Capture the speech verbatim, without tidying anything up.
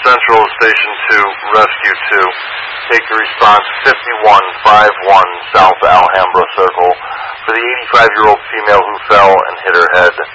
Central Station two, Rescue two. Take the response fifty-one fifty-one South Alhambra Circle for the eighty-five-year-old female who fell and hit her head.